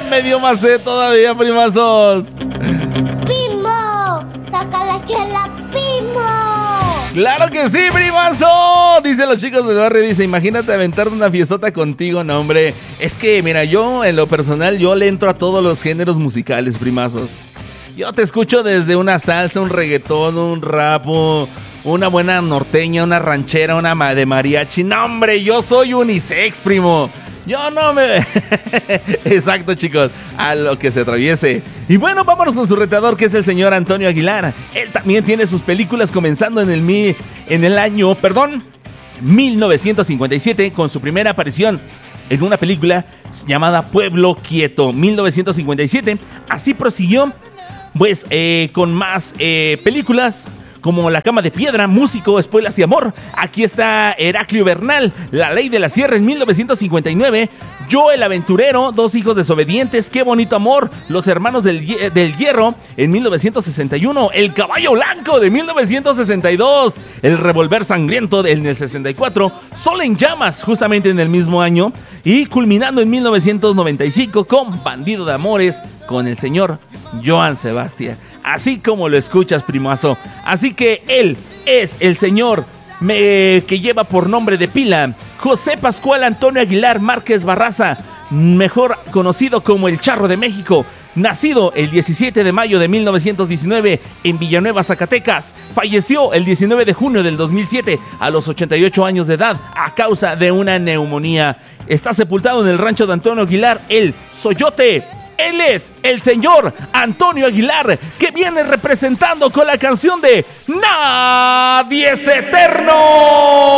me dio más sed todavía, primazos. ¡Primo! ¡Saca la chela, primo! ¡Claro que sí, primazo! Dicen los chicos del barrio, dice, imagínate aventarte una fiestota contigo. No, hombre, es que, mira, yo en lo personal, yo le entro a todos los géneros musicales, primazos. Yo te escucho desde una salsa, un reggaetón, un rap, una buena norteña, una ranchera, una de mariachi. No, hombre, yo soy unisex, primo. Yo no me... Exacto, chicos, a lo que se atraviese. Y bueno, vámonos con su retador, que es el señor Antonio Aguilar. Él también tiene sus películas comenzando en el año 1957, con su primera aparición en una película llamada Pueblo Quieto, 1957. Así prosiguió, pues, con más películas, como La Cama de Piedra, Músico, Espuelas y Amor. Aquí está Heraclio Bernal, La Ley de la Sierra en 1959, Yo el Aventurero, Dos Hijos Desobedientes, Qué Bonito Amor, Los Hermanos del Hierro en 1961, El Caballo Blanco de 1962, El Revolver Sangriento en el 64, Sol en Llamas justamente en el mismo año, y culminando en 1995 con Bandido de Amores con el señor Joan Sebastián. Así como lo escuchas, primazo. Así que él es el señor que lleva por nombre de pila José Pascual Antonio Aguilar Márquez Barraza, mejor conocido como el Charro de México. Nacido el 17 de mayo de 1919 en Villanueva, Zacatecas. Falleció el 19 de junio del 2007 a los 88 años de edad a causa de una neumonía. Está sepultado en el rancho de Antonio Aguilar, el Soyote. Él es el señor Antonio Aguilar, que viene representando con la canción de Nadie es Eterno.